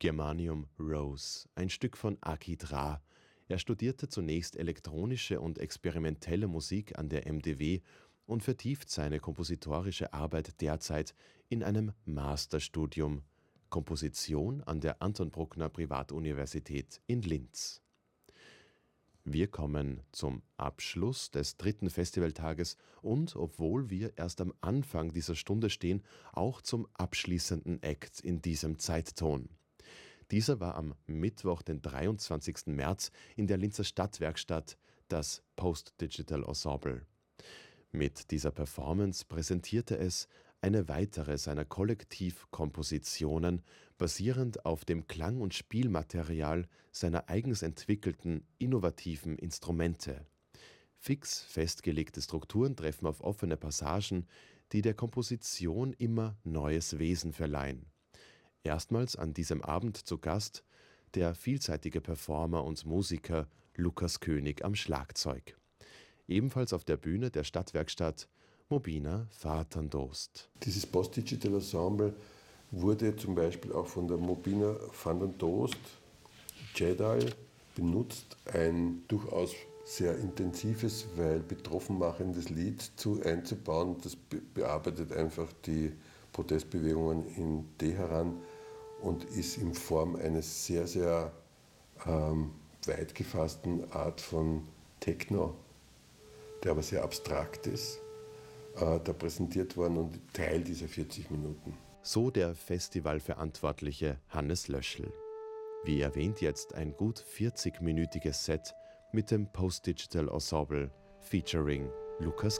Germanium Rose, ein Stück von Akid Ra. Er studierte zunächst elektronische und experimentelle Musik an der MDW und vertieft seine kompositorische Arbeit derzeit in einem Masterstudium Komposition an der Anton Bruckner Privatuniversität in Linz. Wir kommen zum Abschluss des 3. Festivaltages und, obwohl wir erst am Anfang dieser Stunde stehen, auch zum abschließenden Act in diesem Zeitton. Dieser war am Mittwoch, den 23. März, in der Linzer Stadtwerkstatt, das Post-Digital Ensemble. Mit dieser Performance präsentierte es eine weitere seiner Kollektivkompositionen, basierend auf dem Klang- und Spielmaterial seiner eigens entwickelten, innovativen Instrumente. Fix festgelegte Strukturen treffen auf offene Passagen, die der Komposition immer neues Wesen verleihen. Erstmals an diesem Abend zu Gast der vielseitige Performer und Musiker Lukas König am Schlagzeug. Ebenfalls auf der Bühne der Stadtwerkstatt Mobina Vatandost. Dieses Post-Digital Ensemble wurde zum Beispiel auch von der Mobina Vatandost Jedal benutzt, ein durchaus sehr intensives, weil betroffen machendes Lied einzubauen. Das bearbeitet einfach die Protestbewegungen in Teheran und ist in Form eines sehr, sehr weit gefassten Art von Techno, der aber sehr abstrakt ist, da präsentiert worden und Teil dieser 40 Minuten. So der Festivalverantwortliche Hannes Löschl. Wie erwähnt, jetzt ein gut 40-minütiges Set mit dem Post-Digital Ensemble featuring Lukas